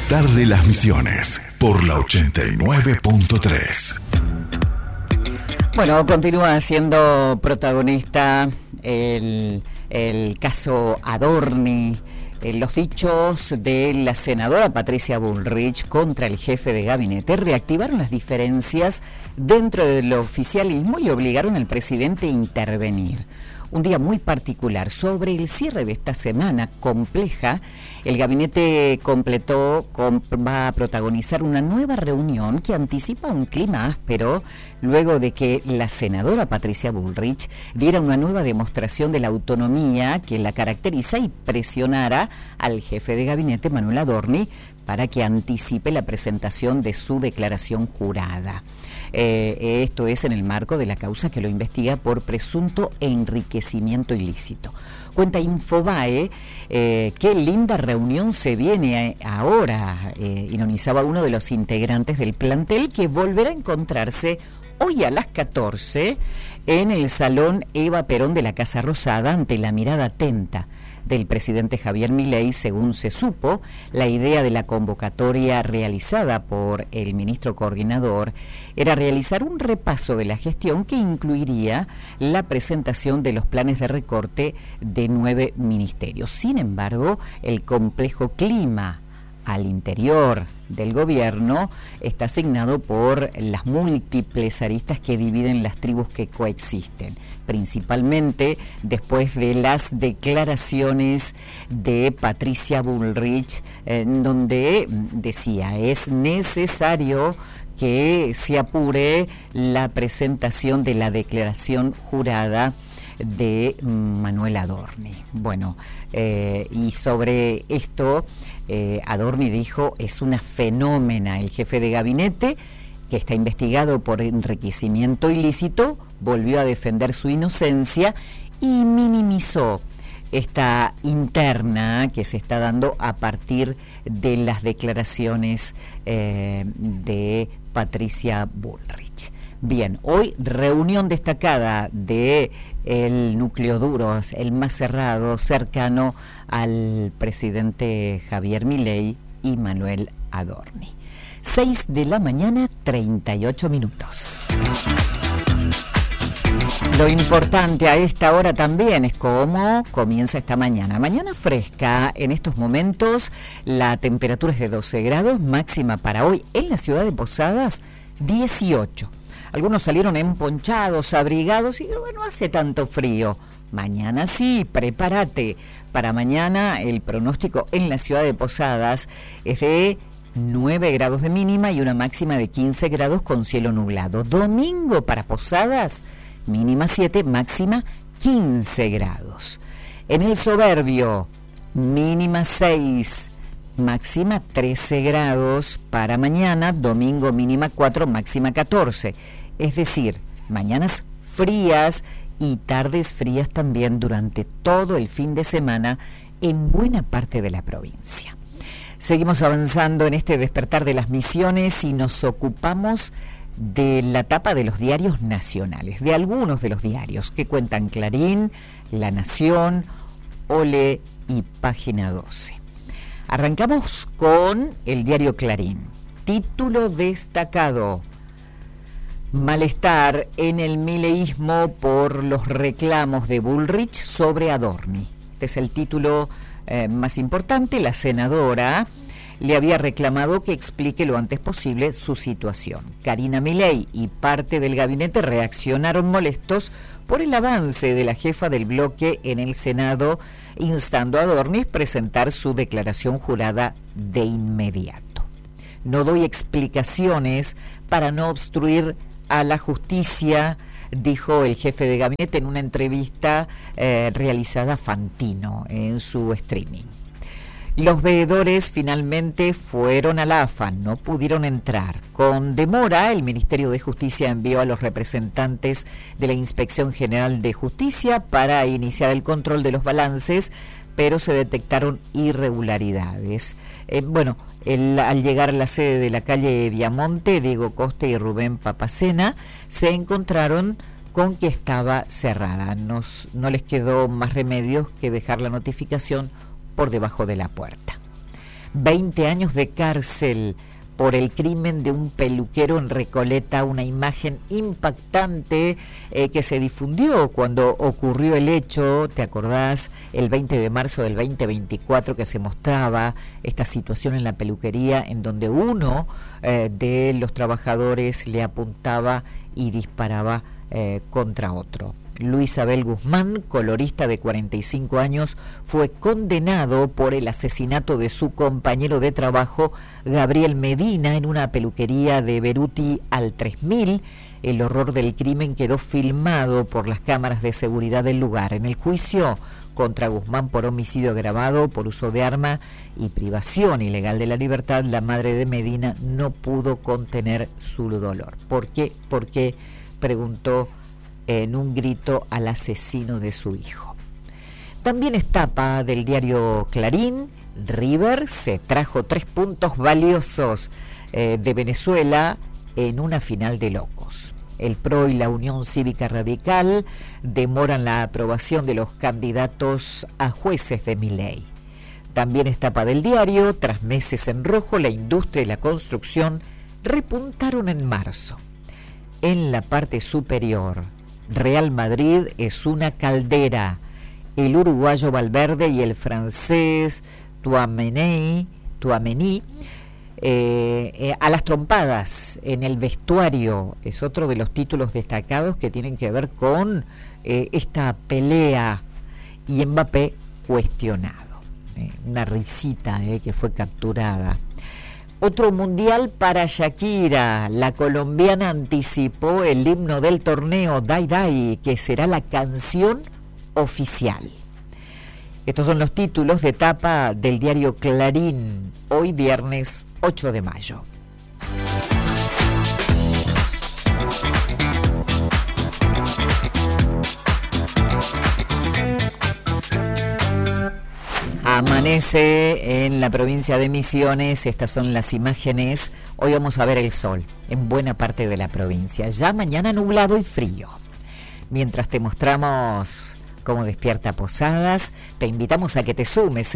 despertar de las Misiones por la 89.3. Bueno, continúa siendo protagonista el caso Adorni. Los dichos de la senadora Patricia Bullrich contra el jefe de gabinete reactivaron las diferencias dentro del oficialismo y obligaron al presidente a intervenir. Un día muy particular. Sobre el cierre de esta semana compleja, el gabinete va a protagonizar una nueva reunión que anticipa un clima áspero luego de que la senadora Patricia Bullrich diera una nueva demostración de la autonomía que la caracteriza y presionara al jefe de gabinete, Manuel Adorni, para que anticipe la presentación de su declaración jurada. Esto es en el marco de la causa que lo investiga por presunto enriquecimiento ilícito. Cuenta Infobae, qué linda reunión se viene ahora, ironizaba uno de los integrantes del plantel, que volverá a encontrarse hoy a las 14 en el Salón Eva Perón de la Casa Rosada ante la mirada atenta del presidente Javier Milei. Según se supo, la idea de la convocatoria realizada por el ministro coordinador era realizar un repaso de la gestión que incluiría la presentación de los planes de recorte de 9 ministerios. Sin embargo, el complejo clima al interior del gobierno está asignado por las múltiples aristas que dividen las tribus que coexisten, principalmente después de las declaraciones de Patricia Bullrich, donde decía: es necesario que se apure la presentación de la declaración jurada de Manuel Adorni. Bueno, y sobre esto Adorni dijo: es una fenómena. El jefe de gabinete, que está investigado por enriquecimiento ilícito, volvió a defender su inocencia y minimizó esta interna que se está dando a partir de las declaraciones de Patricia Bullrich. Bien, hoy reunión destacada de el núcleo duro, el más cerrado, cercano al presidente Javier Milei y Manuel Adorni. 6 de la mañana, 38 minutos. Lo importante a esta hora también es cómo comienza esta mañana. Mañana fresca. En estos momentos la temperatura es de 12 grados, máxima para hoy en la ciudad de Posadas 18. Algunos salieron emponchados, abrigados, y no hace tanto frío. Mañana sí, prepárate. Para mañana el pronóstico en la ciudad de Posadas es de 9 grados de mínima y una máxima de 15 grados con cielo nublado. Domingo para Posadas, mínima 7, máxima 15 grados. En el Soberbio, mínima 6, máxima 13 grados para mañana. Domingo, mínima 4, máxima 14. Es decir, mañanas frías y tardes frías también durante todo el fin de semana en buena parte de la provincia. Seguimos avanzando en este despertar de las Misiones y nos ocupamos de la tapa de los diarios nacionales, de algunos de los diarios que cuentan Clarín, La Nación, Ole y Página 12. Arrancamos con el diario Clarín. Título destacado: malestar en el mileísmo por los reclamos de Bullrich sobre Adorni. Este es el título más importante. La senadora le había reclamado que explique lo antes posible su situación. Karina Milei y parte del gabinete reaccionaron molestos por el avance de la jefa del bloque en el Senado, instando a Adorni a presentar su declaración jurada de inmediato. No doy explicaciones para no obstruir a la justicia, dijo el jefe de gabinete en una entrevista realizada a Fantino en su streaming. Los veedores finalmente fueron a la AFA, no pudieron entrar. Con demora, el Ministerio de Justicia envió a los representantes de la Inspección General de Justicia para iniciar el control de los balances, pero se detectaron irregularidades. Al llegar a la sede de la calle Viamonte, Diego Costa y Rubén Papacena se encontraron con que estaba cerrada. No les quedó más remedio que dejar la notificación por debajo de la puerta. 20 años de cárcel por el crimen de un peluquero en Recoleta, una imagen impactante que se difundió cuando ocurrió el hecho, ¿te acordás? El 20 de marzo del 2024, que se mostraba esta situación en la peluquería en donde uno de los trabajadores le apuntaba y disparaba contra otro. Luis Abel Guzmán, colorista de 45 años, fue condenado por el asesinato de su compañero de trabajo, Gabriel Medina, en una peluquería de Beruti al 3000. El horror del crimen quedó filmado por las cámaras de seguridad del lugar. En el juicio contra Guzmán por homicidio agravado, por uso de arma y privación ilegal de la libertad, la madre de Medina no pudo contener su dolor. ¿Por qué? Porque preguntó en un grito al asesino de su hijo. También es tapa del diario Clarín. River se trajo 3 puntos valiosos de Venezuela en una final de locos. El PRO y la Unión Cívica Radical demoran la aprobación de los candidatos a jueces de Milei. También es tapa del diario. Tras meses en rojo, la industria y la construcción repuntaron en marzo. En la parte superior, Real Madrid es una caldera. El uruguayo Valverde y el francés Tchouaméni a las trompadas en el vestuario. Es otro de los títulos destacados que tienen que ver con esta pelea. Y Mbappé cuestionado. Una risita que fue capturada. Otro mundial para Shakira. La colombiana anticipó el himno del torneo, Dai Dai, que será la canción oficial. Estos son los títulos de tapa del diario Clarín, hoy viernes 8 de mayo. Amanece en la provincia de Misiones. Estas son las imágenes. Hoy vamos a ver el sol en buena parte de la provincia. Ya mañana nublado y frío. Mientras te mostramos cómo despierta Posadas, te invitamos a que te sumes,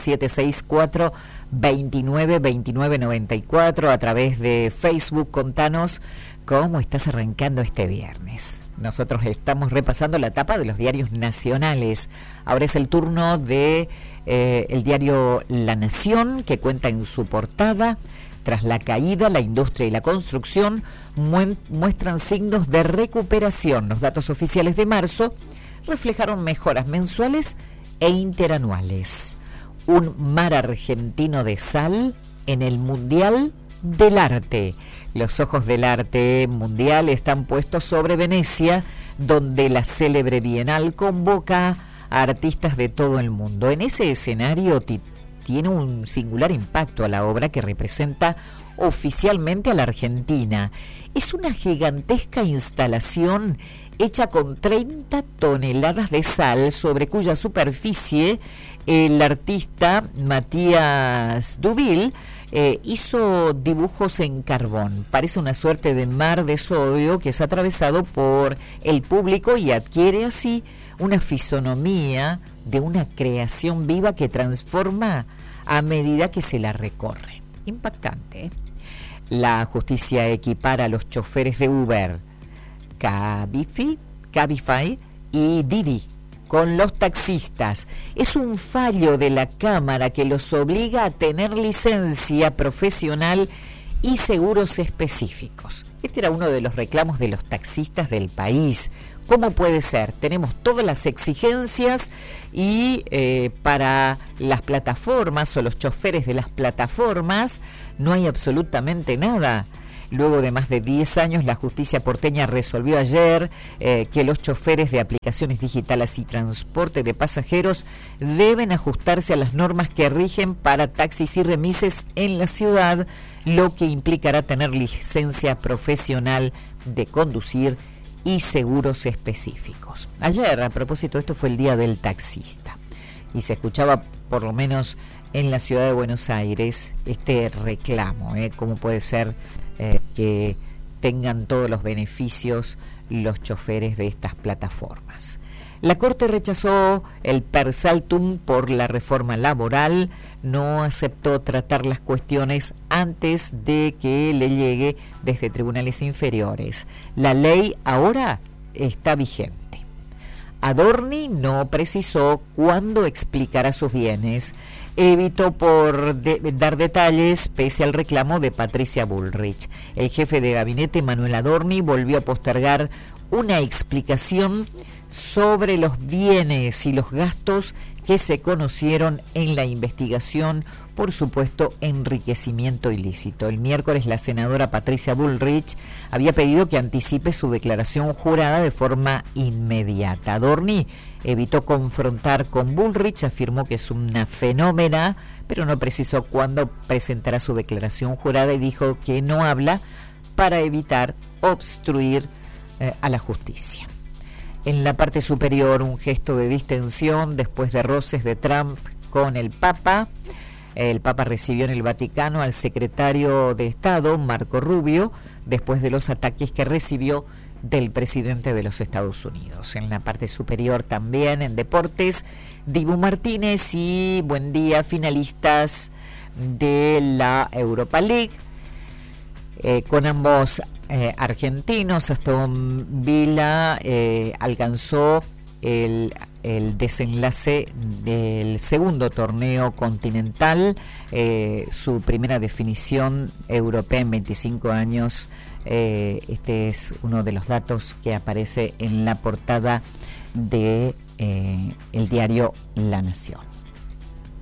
3764-292994 a través de Facebook. Contanos cómo estás arrancando este viernes. Nosotros estamos repasando la tapa de los diarios nacionales. Ahora es el turno de el diario La Nación, que cuenta en su portada: tras la caída, la industria y la construcción muestran signos de recuperación. Los datos oficiales de marzo reflejaron mejoras mensuales e interanuales. Un mar argentino de sal en el Mundial del Arte. Los ojos del arte mundial están puestos sobre Venecia, donde la célebre Bienal convoca a artistas de todo el mundo. En ese escenario tiene un singular impacto a la obra que representa oficialmente a la Argentina. Es una gigantesca instalación hecha con 30 toneladas de sal, sobre cuya superficie el artista Matías Dubil hizo dibujos en carbón. Parece una suerte de mar de sodio que es atravesado por el público y adquiere así una fisonomía de una creación viva que transforma a medida que se la recorre. Impactante, ¿eh? La justicia equipara a los choferes de Uber, Cabify y Didi con los taxistas. Es un fallo de la Cámara que los obliga a tener licencia profesional y seguros específicos. Este era uno de los reclamos de los taxistas del país. ¿Cómo puede ser? Tenemos todas las exigencias y para las plataformas o los choferes de las plataformas no hay absolutamente nada. Luego de más de 10 años, la justicia porteña resolvió ayer que los choferes de aplicaciones digitales y transporte de pasajeros deben ajustarse a las normas que rigen para taxis y remises en la ciudad, lo que implicará tener licencia profesional de conducir y seguros específicos. Ayer, a propósito, esto fue el Día del Taxista y se escuchaba, por lo menos en la ciudad de Buenos Aires, este reclamo, ¿cómo puede ser que tengan todos los beneficios los choferes de estas plataformas. La Corte rechazó el per saltum por la reforma laboral, no aceptó tratar las cuestiones antes de que le llegue desde tribunales inferiores. La ley ahora está vigente. Adorni no precisó cuándo explicará sus bienes. Evitó dar detalles pese al reclamo de Patricia Bullrich. El jefe de gabinete, Manuel Adorni, volvió a postergar una explicación sobre los bienes y los gastos que se conocieron en la investigación por supuesto enriquecimiento ilícito. El miércoles la senadora Patricia Bullrich había pedido que anticipe su declaración jurada de forma inmediata. Adorni evitó confrontar con Bullrich, afirmó que es una fenómena, pero no precisó cuándo presentará su declaración jurada y dijo que no habla para evitar obstruir a la justicia. En la parte superior, un gesto de distensión después de roces de Trump con el Papa. El Papa recibió en el Vaticano al secretario de Estado, Marco Rubio, después de los ataques que recibió del presidente de los Estados Unidos. En la parte superior también, en deportes, Dibu Martínez y Buendía, finalistas de la Europa League. Con ambos argentinos, Aston Villa alcanzó el desenlace del segundo torneo continental, su primera definición europea en 25 años. Este es uno de los datos que aparece en la portada de el diario La Nación.